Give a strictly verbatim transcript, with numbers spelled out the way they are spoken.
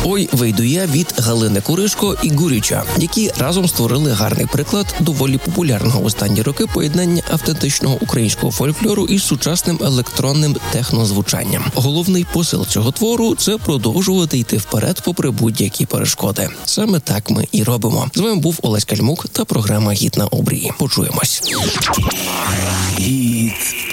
Ой, вийду я від Галини Куришко і Гуріча, які разом створили гарний приклад доволі популярного в останні роки поєднання автентичного українського фольклору із сучасним електронним технозвучанням. Головний посил цього твору – це продовжувати йти вперед попри будь-які перешкоди. Саме так ми і робимо. З вами був Олесь Кальмук та програма «Гід на обрії». Почуємось. Гід.